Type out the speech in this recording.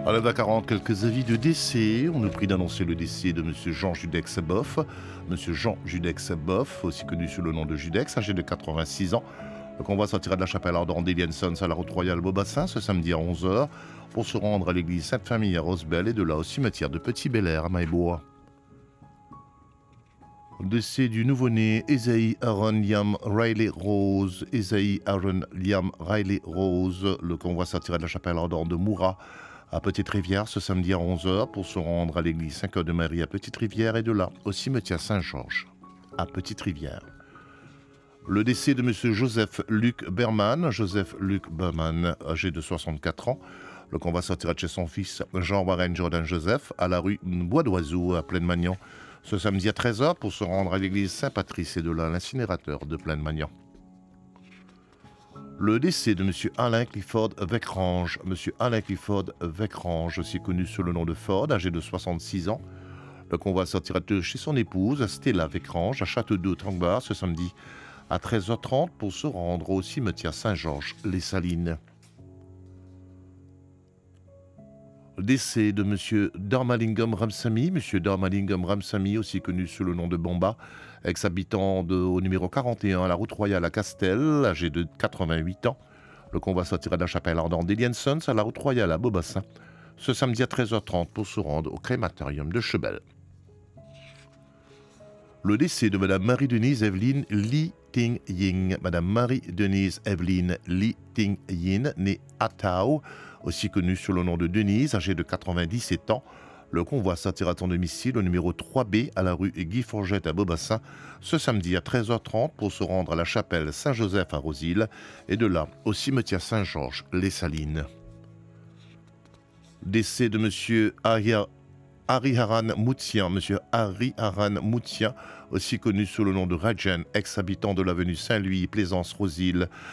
À la 40, quelques avis de décès. On nous prie d'annoncer le décès de Monsieur Jean Judex Boff. Monsieur Jean Judex Boff, aussi connu sous le nom de Judex, âgé de 86 ans. Le convoi sortira de la chapelle ardente d'Eliensons à la route royale Beaubassin ce samedi à 11 h pour se rendre à l'église Sainte-Famille à Rosebel et de là au cimetière de Petit-Bel-Air à Maillebois. Décès du nouveau-né Esaïe Aaron Liam Riley Rose. Esaïe Aaron Liam Riley Rose. Le convoi sortira de la chapelle ardente de Moura à Petite-Rivière ce samedi à 11 h pour se rendre à l'église Saint-Cœur-de-Marie à Petite-Rivière et de là au cimetière Saint-Georges à Petite-Rivière. Le décès de M. Joseph Luc Berman, Joseph Luc Berman, âgé de 64 ans. Le convoi sortira de chez son fils Jean-Warren Jordan Joseph à la rue Bois d'Oiseau à Plaine-Magnan ce samedi à 13 h pour se rendre à l'église Saint-Patrice et de là à l'incinérateur de Plaine-Magnan. Le décès de M. Alain Clifford Vecrange. M. Alain Clifford Vecrange, aussi connu sous le nom de Ford, âgé de 66 ans. Le convoi sortira de chez son épouse Stella Vecrange à Château-d'Eau-Tranquebar ce samedi à 13 h 30 pour se rendre au cimetière Saint-Georges-les-Salines. Décès de M. Dharmalingam Ramsamy. M. Dharmalingam Ramsamy, aussi connu sous le nom de Bomba, ex-habitant au numéro 41 à la route royale à Castel, âgé de 88 ans. Le convoi sortira de la chapelle ardente d'Eliensons à la route royale à Beaubassin ce samedi à 13 h 30 pour se rendre au crématorium de Chebel. Le décès de Mme Marie-Denise Evelyne Lee Ting-Ying. Mme Marie-Denise Evelyne Lee Ting-Yin, née à Tao, aussi connue sous le nom de Denise, âgée de 97 ans. Le convoi sortira de son domicile au numéro 3B à la rue Guy Forgette à Beaubassin ce samedi à 13 h 30 pour se rendre à la chapelle Saint-Joseph à Rosil et de là au cimetière Saint-Georges-les-Salines. Décès de M. Hariharan Moutian. M. Hariharan Moutian, aussi connu sous le nom de Rajan, ex-habitant de l'avenue Saint-Louis, Plaisance-Rosil,